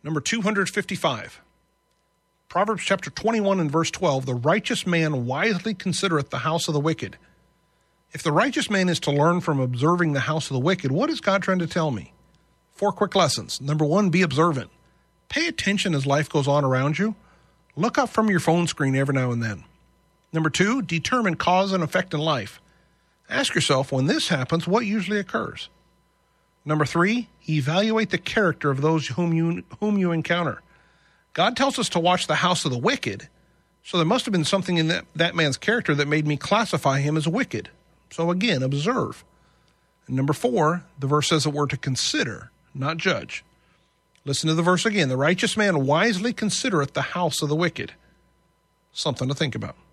Number 255. Proverbs chapter 21 and verse 12, the righteous man wisely considereth the house of the wicked. If the righteous man is to learn from observing the house of the wicked, what is God trying to tell me? 4 quick lessons. Number 1, be observant. Pay attention as life goes on around you. Look up from your phone screen every now and then. Number 2, determine cause and effect in life. Ask yourself, when this happens, what usually occurs? Number 3, evaluate the character of those whom you encounter. God tells us to watch the house of the wicked, so there must have been something in that man's character that made me classify him as wicked. So again, observe. And number 4, the verse says that we're to consider, not judge. Listen to the verse again. The righteous man wisely considereth the house of the wicked. Something to think about.